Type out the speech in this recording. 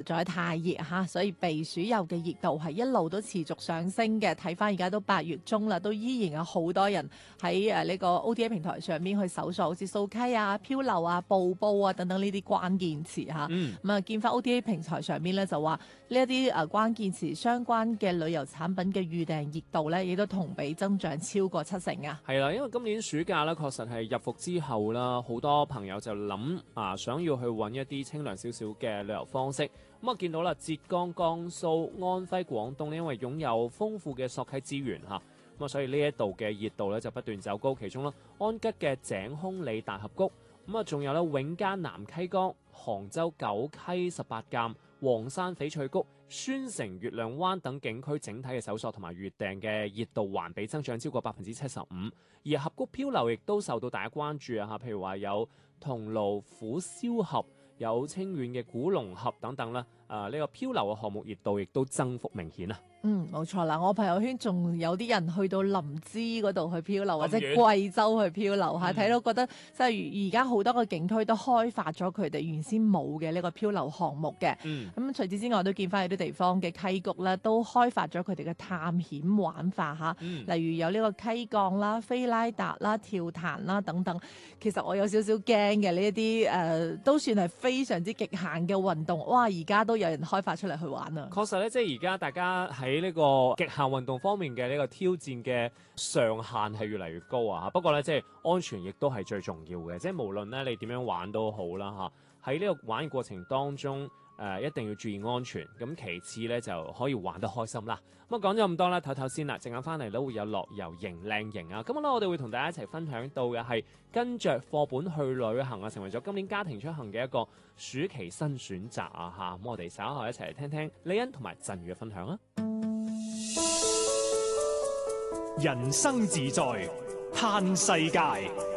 在太熱嚇，所以避暑遊嘅熱度係一路都持續上升嘅。睇翻而家都8月中啦，都依然有好多人喺呢個 OTA 平台上面去搜索，好似掃溪啊、漂流啊、瀑布啊等等呢啲關鍵詞嚇。咁啊，見翻 OTA 平台上面咧就話呢一啲關鍵詞相關嘅旅遊產品嘅預訂熱度咧，亦都同比增長超過70%啊！ 係啦，因為今年暑假咧，確實係入伏之後啦，好多朋友就諗想要去揾一啲清涼少少嘅旅遊方式。咁啊，見到啦，浙江、江蘇、安徽、廣東呢，因為擁有豐富嘅索溪資源嚇，咁啊，所以呢一度嘅熱度咧就不斷走高。其中啦，安吉嘅井空里大峽谷，咁啊，仲有咧永嘉南溪江、杭州九溪18澗、黃山翡翠谷、宣城月亮灣等景區整體嘅搜索同埋預訂嘅熱度環比增長超過75%，而峽谷漂流亦都受到大家關注啊！譬如話有桐廬虎嘯峽、有清遠嘅古龍峽等等啦。呢個漂流嘅項目熱度亦都增幅明顯啊！ 冇錯啦，我朋友圈仲有啲人去到林芝嗰度去漂流，或者貴州去漂流嚇，睇到覺得即係而家好多個景區都開發咗佢哋原先冇嘅呢個漂流項目嘅。咁除此之外，都見翻有啲地方嘅溪谷咧，都開發咗佢哋嘅探險玩法嚇，例如有呢個溪降啦、菲拉達啦、跳壇啦等等。其實我有少少驚嘅呢一啲都算係非常之極限嘅運動。哇！而家都有人開發出嚟去玩啊！ 確實咧，即係而家大家喺呢個極限運動方面嘅呢個挑戰嘅上限係越嚟越高啊！不過咧，即係安全亦都係最重要嘅，即係無論咧你點樣玩都好啦嚇。喺呢個玩嘅過程當中，一定要注意安全。咁其次咧就可以玩得開心啦。咁講咗咁多啦，唞唞先啦，陣間翻嚟都會有樂遊型靚型啊！咁咧我哋會同大家一齊分享到嘅係跟着課本去旅行啊，成為咗今年家庭出行嘅一個暑期新選擇啊嚇！咁我哋稍後一齊嚟聽聽李欣同埋振宇嘅分享啊！ 人生自在嘆世界。